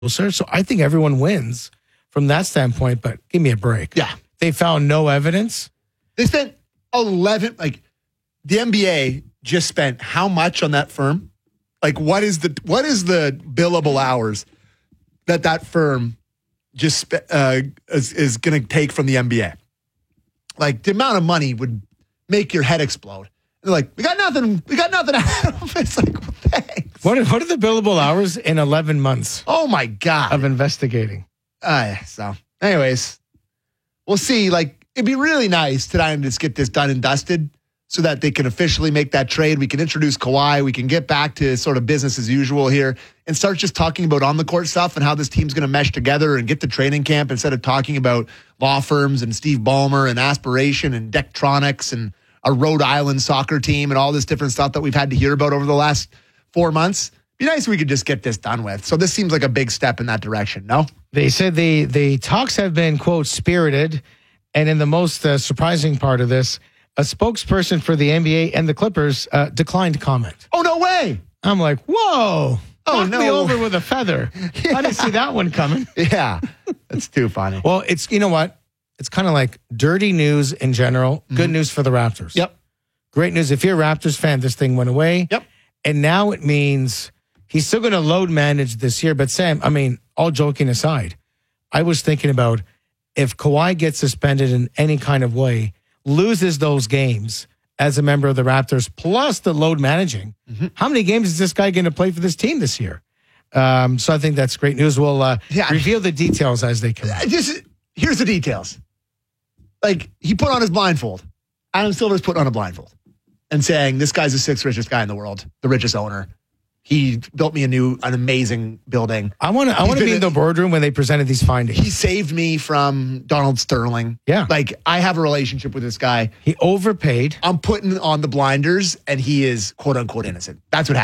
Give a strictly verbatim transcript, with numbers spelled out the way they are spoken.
closer. So I think everyone wins from that standpoint, but give me a break. Yeah. They found no evidence. They spent eleven, like the N B A just spent how much on that firm? Like what is the what is the billable hours that that firm just uh, is, is going to take from the N B A? Like the amount of money would make your head explode. They're like, we got nothing. We got nothing out of it. It's like, well, thanks. What are, what are the billable hours in eleven months Oh my God. of investigating? Uh, so, anyways, we'll see. Like, it'd be really nice to try and just get this done and dusted so that they can officially make that trade. We can introduce Kawhi. We can get back to sort of business as usual here and start just talking about on the court stuff and how this team's going to mesh together and get to training camp instead of talking about law firms and Steve Ballmer and aspiration and Dektronics and a Rhode Island soccer team and all this different stuff that we've had to hear about over the last four months. Be nice if we could just get this done with. So this seems like a big step in that direction, no? They said the, the talks have been, quote, spirited. And in the most uh, surprising part of this, a spokesperson for the N B A and the Clippers uh, declined comment. Oh, no way. I'm like, whoa. Oh, knocked no. me over with a feather. Yeah. I didn't see that one coming. Yeah, that's too funny. Well, it's, you know what? It's kind of like dirty news in general. Good Mm-hmm. news for the Raptors. Yep. Great news. If you're a Raptors fan, this thing went away. Yep. And now it means he's still going to load manage this year. But Sam, I mean, all joking aside, I was thinking about if Kawhi gets suspended in any kind of way, loses those games as a member of the Raptors, plus the load managing, Mm-hmm. how many games is this guy going to play for this team this year? Um, so I think that's great news. We'll uh, Yeah. reveal the details as they come. I Just here's the details. Like he put on his blindfold. Adam Silver's putting on a blindfold and saying, "This guy's the sixth richest guy in the world, the richest owner. He built me a new, an amazing building. I want to. I He's want to been be in a- the boardroom when they presented these findings. He saved me from Donald Sterling. Yeah. like I have a relationship with this guy. He overpaid. I'm putting on the blinders, and he is quote unquote innocent. That's what happened."